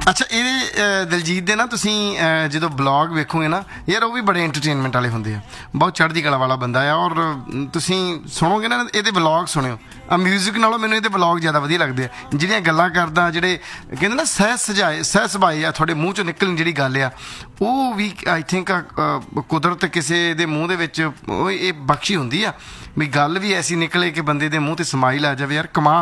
ਅੱਛਾ, ਇਹਦੇ ਦਿਲਜੀਤ ਦੇ ਨਾ ਤੁਸੀਂ ਜਦੋਂ ਬਲੌਗ ਵੇਖੋਗੇ ਨਾ ਯਾਰ, ਉਹ ਵੀ ਬੜੇ ਐਂਟਰਟੇਨਮੈਂਟ ਵਾਲੇ ਹੁੰਦੇ ਆ। ਬਹੁਤ ਚੜ੍ਹਦੀ ਕਲਾ ਵਾਲਾ ਬੰਦਾ ਆ। ਔਰ ਤੁਸੀਂ ਸੁਣੋਗੇ ਨਾ ਇਹਦੇ ਬਲੌਗ ਸੁਣਿਓ, ਆ ਮਿਊਜ਼ਿਕ ਨਾਲੋਂ ਮੈਨੂੰ ਇਹਦੇ ਬਲੌਗ ਜ਼ਿਆਦਾ ਵਧੀਆ ਲੱਗਦੇ ਆ। ਜਿਹੜੀਆਂ ਗੱਲਾਂ ਕਰਦਾ, ਜਿਹੜੇ ਕਹਿੰਦੇ ਨਾ ਸਹਿ ਸੁਭਾਏ ਆ, ਤੁਹਾਡੇ ਮੂੰਹ 'ਚੋਂ ਨਿਕਲਣ ਜਿਹੜੀ ਗੱਲ ਆ, ਉਹ ਵੀ ਆਈ ਥਿੰਕ ਕੁਦਰਤ ਕਿਸੇ ਦੇ ਮੂੰਹ ਦੇ ਵਿੱਚ ਉਹ ਇਹ ਬਖਸ਼ੀ ਹੁੰਦੀ ਆ ਵੀ ਗੱਲ ਵੀ ਐਸੀ ਨਿਕਲੇ ਕਿ ਬੰਦੇ ਦੇ ਮੂੰਹ 'ਤੇ ਸਮਾਈਲ ਆ ਜਾਵੇ। ਯਾਰ ਕਮਾਲ।